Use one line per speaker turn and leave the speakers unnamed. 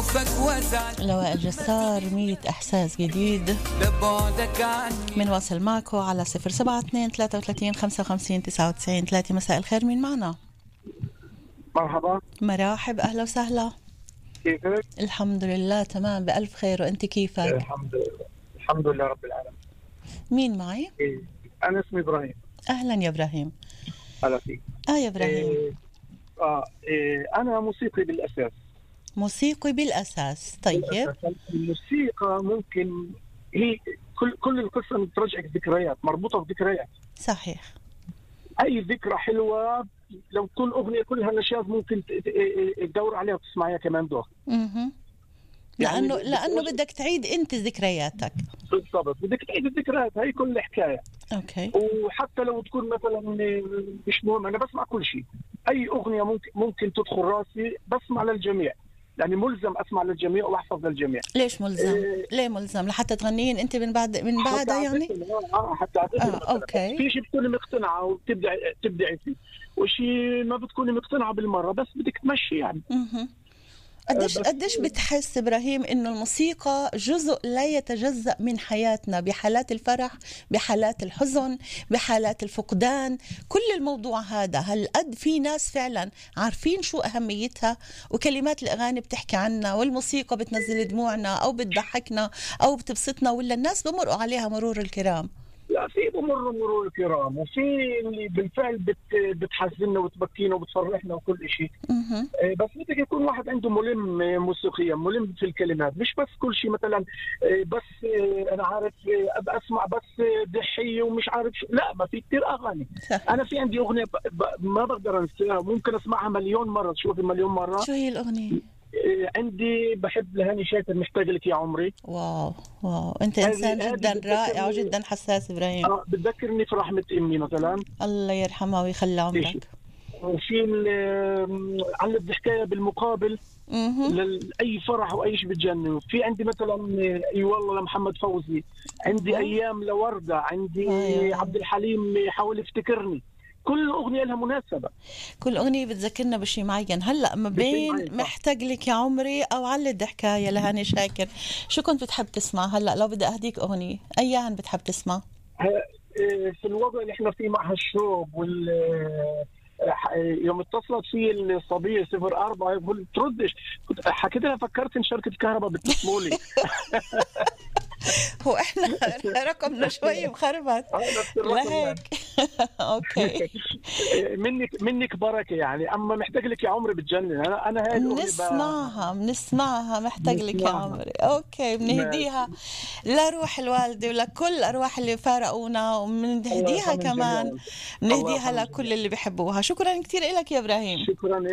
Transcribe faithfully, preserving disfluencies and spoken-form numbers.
لواء الجسار مية إحساس جديد بنواصل معكم على صفر سبعة اثنين ثلاثة وثلاثين خمسة وخمسين تسعة وتسعين ثلاثة. مساء الخير، مين معنا؟
مرحبا.
مراحب، أهلا وسهلا.
كيفك؟
الحمد لله تمام بألف خير، وأنت كيفك؟
الحمد لله الحمد لله رب العالمين.
مين معي؟
إيه. أنا اسمي إبراهيم.
أهلا يا إبراهيم.
هلا فيك.
آه يا إبراهيم.
إيه. آه إيه. أنا موسيقي بالأساس.
موسيقي بالأساس. طيب
بالأساس. الموسيقى ممكن هي كل كل القصة بترجعك ذكريات، مربوطة بذكريات.
صحيح.
أي ذكرى حلوة لو كل أغنية كلها نشاز ممكن تدور عليها وتسمعيها كمان دور.
اها. لأنه يعني لأنه بدك تعيد أنت ذكرياتك.
بالضبط، بدك تعيد الذكريات، هي كل الحكاية.
أوكي.
وحتى لو تكون مثلا مش مهم، أنا بسمع كل شيء. أي أغنية ممكن ممكن تدخل راسي بسمع للجميع، يعني ملزم أسمع للجميع وأحفظ للجميع.
ليش ملزم؟
إيه.
ليه ملزم؟ لحتى تغنين أنت من بعد من بعدها يعني؟
آه حتى
آه أوكي.
في شيء بتكوني مقتنعة وبتبدع تبدعي فيه، وشيء ما بتكوني مقتنعة بالمرة بس بدك تمشي يعني.
اها. قديش قديش بتحس إبراهيم إنه الموسيقى جزء لا يتجزأ من حياتنا، بحالات الفرح، بحالات الحزن، بحالات الفقدان، كل الموضوع هذا؟ هل قد في ناس فعلا عارفين شو أهميتها، وكلمات الأغاني بتحكي عنا، والموسيقى بتنزل دموعنا أو بتضحكنا أو بتبسطنا، ولا الناس بمرقوا عليها مرور الكرام؟
لا، في بمر مرور الكرام، وفي اللي بالفعل بت بتحزننا وتبكينا وبتفرحنا وكل شيء. بس بدك يكون واحد عنده ملم موسيقيا، ملم في الكلمات، مش بس كل شيء مثلا بس انا عارف ابى اسمع بس ضحيه ومش عارف شو. لا، ما في كثير اغاني. انا في عندي اغنيه ما بقدر انساها، ممكن اسمعها مليون مره. شوفي مليون مره.
شو هي الاغنيه؟
عندي بحب لهاني شاكر، محتاج لك يا عمري.
واو واو، انت انسان جدا رائع وجدا حساس ابراهيم.
اه بتذكرني في رحمه امي مثلا،
الله يرحمها ويخلي عمرك.
وفي على الحكايه بالمقابل لاي فرح واي شيء بتجنن. في عندي مثلا اي والله لمحمد فوزي، عندي ايام لورده، عندي آه عبد الحليم حاول افتكرني. كل أغنية لها مناسبة،
كل أغنية بتذكرنا بشيء معين. هلا ما بين محتاج لك يا عمري أو على حكاية لهاني شاكر، شو كنت بتحب تسمع؟ هلا لو بدي أهديك أغنية أيان بتحب تسمع؟
في الوضع اللي احنا فيه مع هالشوب وال يوم اتصلت فيه الصبية صفر أربعة يقول تردش، كنت حكيت لها فكرت إن شركة كهرباء بتصلوا لي.
هو احنا رقمنا شوي مخربط لهيك. اوكي.
منك منك بركه يعني. اما محتاج لك يا عمري بتجنن. انا انا هاي
بنسمعها بنسمعها محتاج لك يا عمري. اوكي، بنهديها لروح الوالده ولكل ارواح اللي فارقونا، وبنهديها كمان بنهديها لكل اللي بيحبوها. شكرا كثير لك يا ابراهيم.
شكرا.